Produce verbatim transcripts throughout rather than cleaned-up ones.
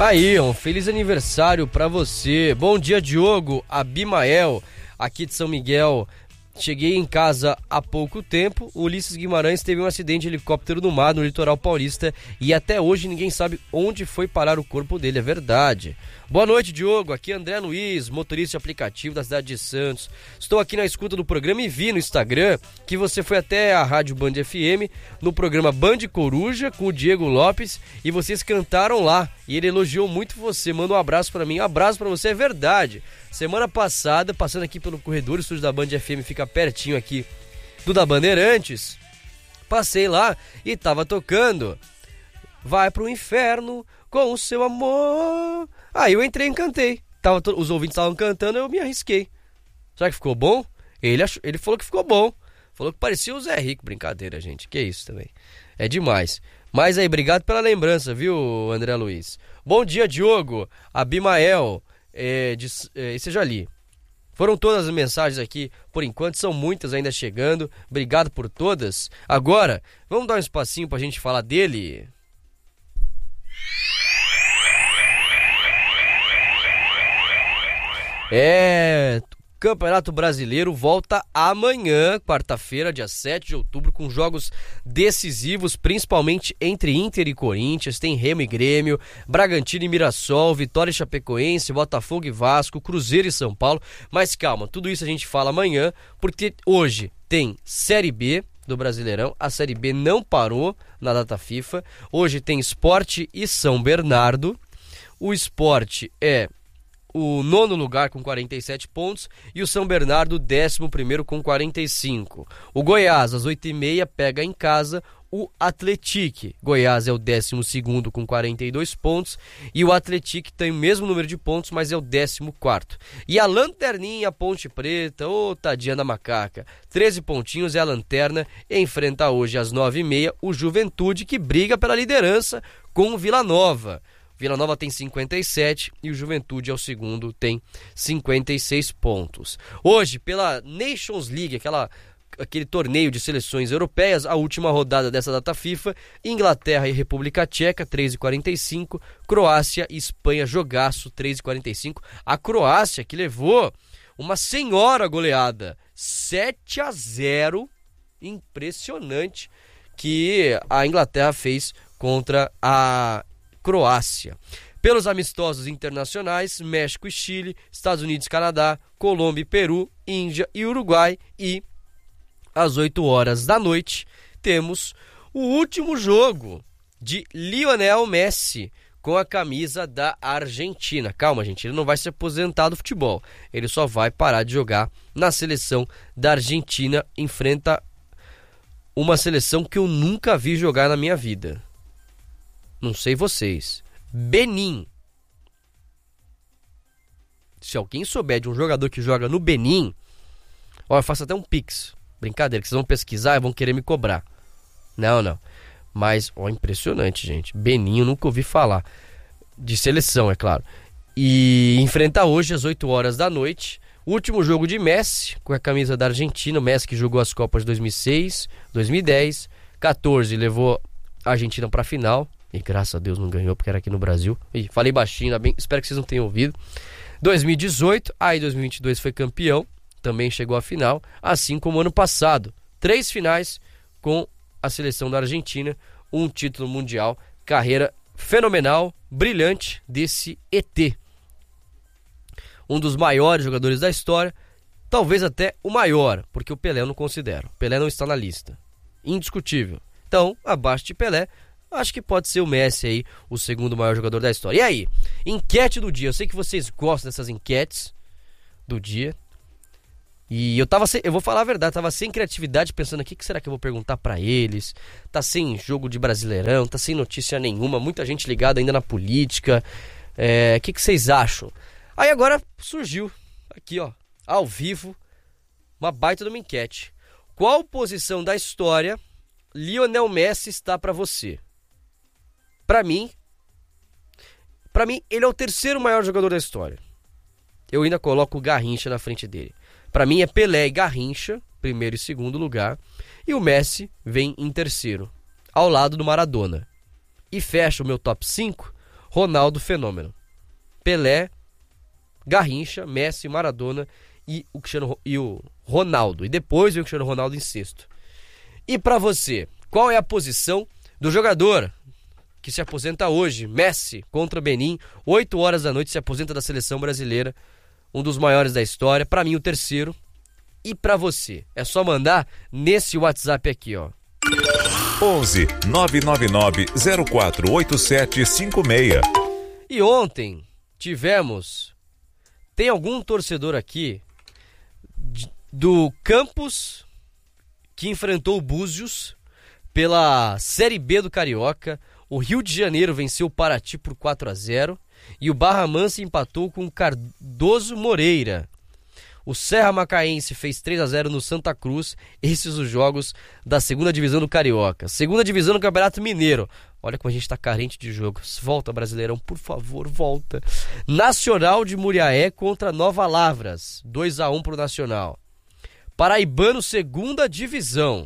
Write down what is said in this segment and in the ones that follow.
Aí, um feliz aniversário pra você. Bom dia, Diogo, Abimael, aqui de São Miguel. Cheguei em casa há pouco tempo. O Ulisses Guimarães teve um acidente de helicóptero no mar, no litoral paulista, e até hoje ninguém sabe onde foi parar o corpo dele, é verdade. Boa noite, Diogo, aqui é André Luiz, motorista de aplicativo da cidade de Santos. Estou aqui na escuta do programa e vi no Instagram que você foi até a Rádio Band F M, no programa Band Coruja, com o Diego Lopes, e vocês cantaram lá, e ele elogiou muito você. Manda um abraço pra mim, um abraço pra você, é verdade. Semana passada, passando aqui pelo corredor, o estúdio da Band F M fica pertinho aqui do da Bandeirantes, passei lá e tava tocando Vai pro Inferno com o seu amor. Aí eu entrei e cantei. Tava to... Os ouvintes estavam cantando, eu me arrisquei. Será que ficou bom? Ele, ach... Ele falou que ficou bom. Falou que parecia o Zé Rico. Brincadeira, gente. Que isso também. É demais. Mas aí, obrigado pela lembrança, viu, André Luiz? Bom dia, Diogo. Abimael. É, de, é, esse eu já li. Foram todas as mensagens aqui, por enquanto, são muitas ainda chegando. Obrigado por todas. Agora, vamos dar um espacinho pra gente falar dele. É, Campeonato Brasileiro volta amanhã, quarta-feira, dia sete de outubro, com jogos decisivos, principalmente entre Inter e Corinthians. Tem Remo e Grêmio, Bragantino e Mirassol, Vitória e Chapecoense, Botafogo e Vasco, Cruzeiro e São Paulo. Mas calma, tudo isso a gente fala amanhã, porque hoje tem Série B do Brasileirão. A Série B não parou na data FIFA. Hoje tem Sport e São Bernardo. O Sport é o nono lugar com quarenta e sete pontos e o São Bernardo décimo primeiro com quarenta e cinco. O Goiás, às oito e meia, pega em casa o Atlético. Goiás é o décimo segundo com quarenta e dois pontos e o Atlético tem o mesmo número de pontos, mas é o décimo quarto. E a Lanterninha, a Ponte Preta, ô tadinha da macaca, treze pontinhos, é a lanterna, e enfrenta hoje às nove e meia o Juventude, que briga pela liderança com o Vila Nova. Vila Nova tem cinquenta e sete e o Juventude é o segundo, tem cinquenta e seis pontos. Hoje, pela Nations League, aquela, aquele torneio de seleções europeias, a última rodada dessa data FIFA, Inglaterra e República Tcheca, três e quarenta e cinco, Croácia e Espanha, jogaço, três e quarenta e cinco. A Croácia, que levou uma senhora goleada, sete a zero, impressionante, que a Inglaterra fez contra a Croácia. Pelos amistosos internacionais, México e Chile, Estados Unidos e Canadá, Colômbia e Peru, Índia e Uruguai. E às oito horas da noite temos o último jogo de Lionel Messi com a camisa da Argentina. Calma, gente, ele não vai se aposentar do futebol, ele só vai parar de jogar na seleção da Argentina. Enfrenta uma seleção que eu nunca vi jogar na minha vida. Não sei vocês. Benin. Se alguém souber de um jogador que joga no Benin, ó, eu faço até um pix. Brincadeira, que vocês vão pesquisar e vão querer me cobrar. Não, não. Mas, ó, impressionante, gente. Benin, eu nunca ouvi falar. De seleção, é claro. E enfrenta hoje às oito horas da noite o último jogo de Messi com a camisa da Argentina. O Messi que jogou as Copas de dois mil e seis, dois mil e dez, quatorze levou a Argentina para a final. E graças a Deus não ganhou, porque era aqui no Brasil. E falei baixinho, bem, espero que vocês não tenham ouvido. dois mil e dezoito, aí dois mil e vinte e dois foi campeão, também chegou à final, assim como ano passado. Três finais com a seleção da Argentina, um título mundial, carreira fenomenal, brilhante desse E T. Um dos maiores jogadores da história, talvez até o maior, porque o Pelé eu não considero. O Pelé não está na lista. Indiscutível. Então, abaixo de Pelé, acho que pode ser o Messi aí, o segundo maior jogador da história. E aí, enquete do dia. Eu sei que vocês gostam dessas enquetes do dia. E eu tava sem, eu vou falar a verdade, tava sem criatividade, pensando aqui, o que será que eu vou perguntar pra eles? Tá sem jogo de Brasileirão, tá sem notícia nenhuma, muita gente ligada ainda na política. É, o que, que vocês acham? Aí agora surgiu, aqui ó, ao vivo, uma baita de uma enquete. Qual posição da história Lionel Messi está pra você? Pra mim, pra mim, ele é o terceiro maior jogador da história. Eu ainda coloco o Garrincha na frente dele. Pra mim é Pelé e Garrincha, primeiro e segundo lugar. E o Messi vem em terceiro, ao lado do Maradona. E fecha o meu top cinco, Ronaldo Fenômeno. Pelé, Garrincha, Messi, Maradona e o, Cristiano, e o Ronaldo. E depois vem o Cristiano Ronaldo em sexto. E pra você, qual é a posição do jogador que se aposenta hoje? Messi contra Benin, oito horas da noite, se aposenta da seleção brasileira, um dos maiores da história, pra mim o terceiro. E pra você, é só mandar nesse WhatsApp aqui, ó. onze nove nove nove zero quatro oito sete cinco seis. E ontem tivemos, tem algum torcedor aqui do Campos que enfrentou o Búzios pela Série B do Carioca. O Rio de Janeiro venceu o Paraty por quatro a zero e o Barra Mansa empatou com o Cardoso Moreira. O Serra Macaense fez três a zero no Santa Cruz. Esses os jogos da segunda divisão do Carioca. Segunda divisão do Campeonato Mineiro. Olha como a gente tá carente de jogos. Volta, Brasileirão, por favor, volta. Nacional de Muriaé contra Nova Lavras. dois a um pro Nacional. Paraibano, segunda divisão.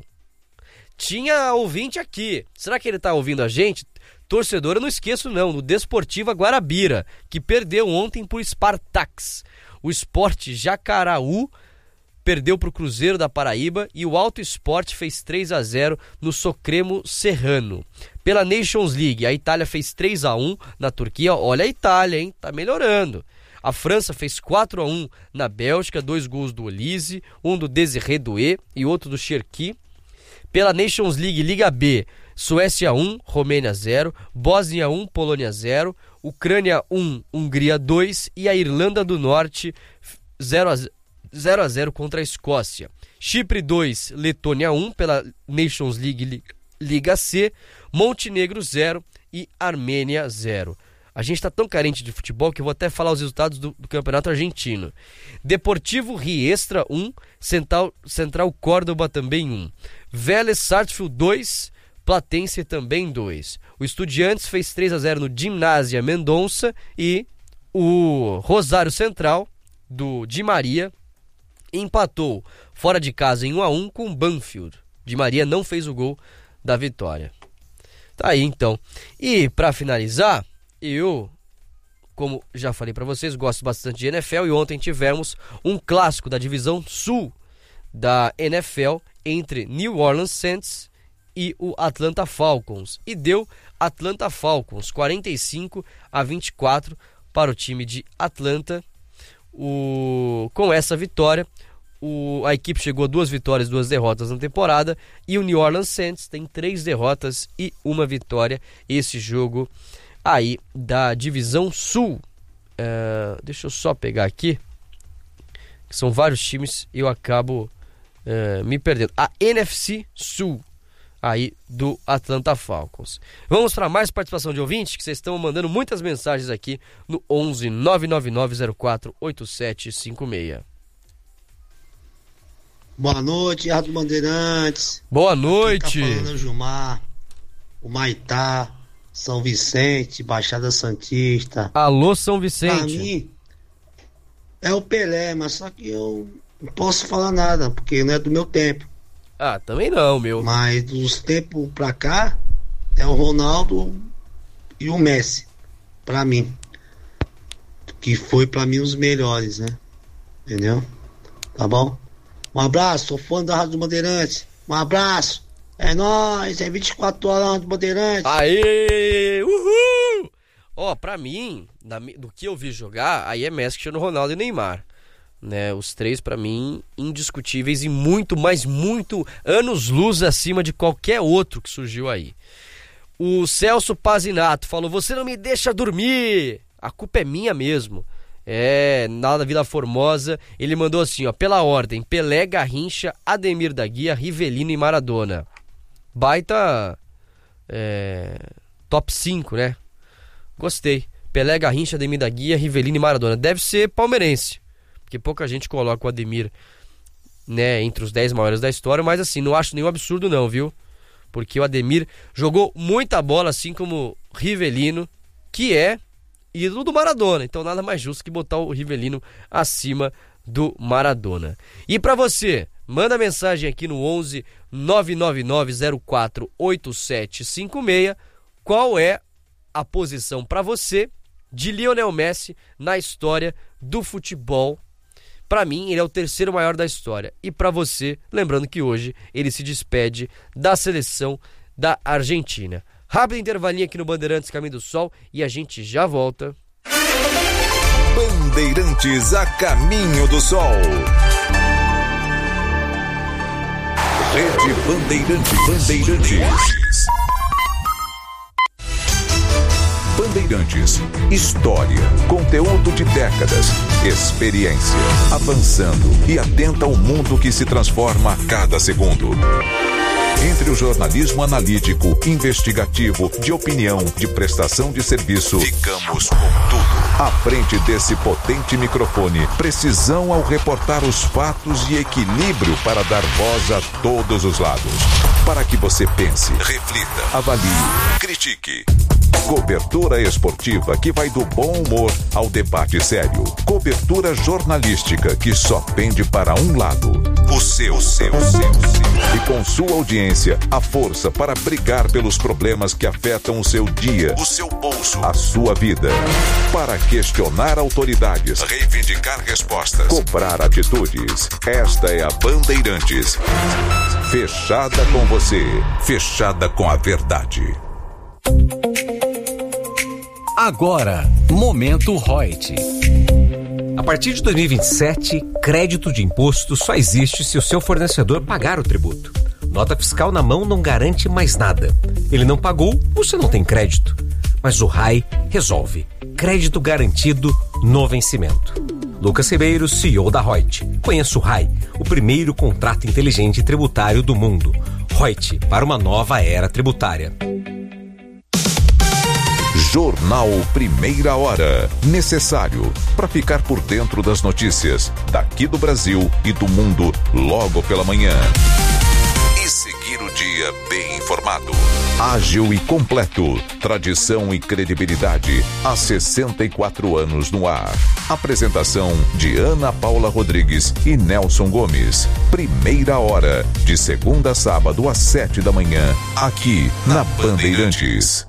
Tinha ouvinte aqui. Será que ele tá ouvindo a gente? Torcedor, eu não esqueço não. No Desportiva Guarabira, que perdeu ontem por Spartax. O Sport Jacaraú perdeu para o Cruzeiro da Paraíba e o Alto Sport fez três a zero no Sucremo Serrano. Pela Nations League, a Itália fez três a um na Turquia. Olha a Itália, hein? Tá melhorando. A França fez quatro a um na Bélgica, dois gols do Olise, um do Desiré Doué e outro do Cherki. Pela Nations League, Liga B, Suécia um, Romênia zero, Bósnia um, Polônia zero, Ucrânia um, Hungria dois e a Irlanda do Norte zero a zero contra a Escócia. Chipre dois, Letônia um pela Nations League Liga C, Montenegro zero e Armênia zero. A gente está tão carente de futebol que eu vou até falar os resultados do, do Campeonato Argentino. Deportivo Riestra um, Central, Central Córdoba também um. Vélez Sarsfield dois, Platense também dois. O Estudiantes fez três a zero no Gimnasia Mendonça e o Rosário Central, do Di Maria, empatou fora de casa em um a um com o Banfield. Di Maria não fez o gol da vitória. Tá aí então. E para finalizar, eu, como já falei para vocês, gosto bastante de N F L e ontem tivemos um clássico da divisão sul da N F L entre New Orleans Saints e o Atlanta Falcons. E deu Atlanta Falcons, quarenta e cinco a vinte e quatro para o time de Atlanta. O... Com essa vitória, o... a equipe chegou a duas vitórias e duas derrotas na temporada. E o New Orleans Saints tem três derrotas e uma vitória. Esse jogo aí da divisão sul. Uh, deixa eu só pegar aqui, que são vários times e eu acabo uh, me perdendo. A N F C Sul aí do Atlanta Falcons. Vamos para mais participação de ouvintes, que vocês estão mandando muitas mensagens aqui no onze nove nove nove zero quatro oito sete cinco seis. Boa noite, Rádio Bandeirantes. Boa noite. Quem tá falando é o Gilmar, o Maitá, São Vicente, Baixada Santista. Alô, São Vicente. Pra mim é o Pelé, mas só que eu não posso falar nada, porque não é do meu tempo. Ah, também não, meu. Mas dos tempos pra cá, é o Ronaldo e o Messi, pra mim. Que foi pra mim os melhores, né? Entendeu? Tá bom? Um abraço, sou fã da Rádio Bandeirantes. Um abraço. É nóis, é vinte e quatro horas Rádio Bandeirantes. Aê! Uhul! Ó, oh, pra mim, do que eu vi jogar, aí é Messi, Cristiano Ronaldo e Neymar. Né, os três pra mim indiscutíveis e muito, mas muito anos-luz acima de qualquer outro que surgiu aí. O Celso Pazinato falou: você não me deixa dormir, a culpa é minha mesmo. É, nada da Vila Formosa. Ele mandou assim, ó, pela ordem: Pelé, Garrincha, Ademir da Guia, Rivelino e Maradona. Baita é, top cinco, né? Gostei. Pelé, Garrincha, Ademir da Guia, Rivelino e Maradona. Deve ser palmeirense, porque pouca gente coloca o Ademir, né, entre os dez maiores da história, mas assim, não acho nenhum absurdo não, viu? Porque o Ademir jogou muita bola, assim como Rivelino, que é ídolo do Maradona. Então nada mais justo que botar o Rivelino acima do Maradona. E pra você, manda mensagem aqui no onze nove nove nove zero quatro oito sete cinco seis, qual é a posição para você de Lionel Messi na história do futebol. Para mim, ele é o terceiro maior da história. E para você, lembrando que hoje ele se despede da seleção da Argentina. Rápido intervalinho aqui no Bandeirantes Caminho do Sol e a gente já volta. Bandeirantes a Caminho do Sol. Rede Bandeirantes. Bandeirantes. Bandeirantes. História, conteúdo de décadas, experiência, avançando e atenta ao mundo que se transforma a cada segundo. Entre o jornalismo analítico, investigativo, de opinião, de prestação de serviço, ficamos com tudo. À frente desse potente microfone, precisão ao reportar os fatos e equilíbrio para dar voz a todos os lados. Para que você pense, reflita, avalie, critique. Cobertura esportiva que vai do bom humor ao debate sério. Cobertura jornalística que só pende para um lado. O seu, seu, seu, seu. E com sua audiência, a força para brigar pelos problemas que afetam o seu dia, o seu bolso, a sua vida. Para questionar autoridades, reivindicar respostas, cobrar atitudes. Esta é a Bandeirantes. Fechada com você, fechada com a verdade. Agora, Momento Reut. A partir de dois mil e vinte e sete, crédito de imposto só existe se o seu fornecedor pagar o tributo. Nota fiscal na mão não garante mais nada. Ele não pagou, você não tem crédito. Mas o R A I resolve. Crédito garantido no vencimento. Lucas Ribeiro, C E O da Reut. Conheça o R A I, o primeiro contrato inteligente tributário do mundo. Reut, para uma nova era tributária. Jornal Primeira Hora. Necessário para ficar por dentro das notícias daqui do Brasil e do mundo logo pela manhã. E seguir o dia bem informado. Ágil e completo. Tradição e credibilidade há sessenta e quatro anos no ar. Apresentação de Ana Paula Rodrigues e Nelson Gomes. Primeira Hora. De segunda a sábado às sete da manhã. Aqui na Bandeirantes.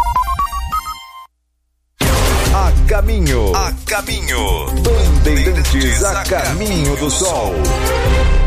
A caminho, a caminho, Bandeirantes a Caminho do Sol.